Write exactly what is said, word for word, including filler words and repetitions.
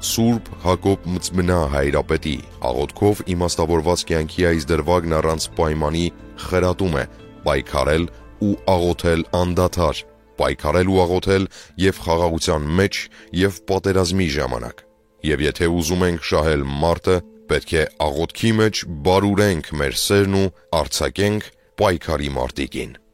Սուրբ Հակոբ Մծմնա հայրապետի աղոթքով իմաստավորված կյանքի այս դրվագն առանց պայմանի խրատում է պայքարել ու աղոթել անդադար, պայքարել ու աղոթել և խաղաղության մեջ և պատերազմի ժամանակ, և եթե ուզում ենք շահել մարտը, պետք է աղոթքի մեջ բարուրենք մեր սերն ու արձակենք պայքարի մարտիկին։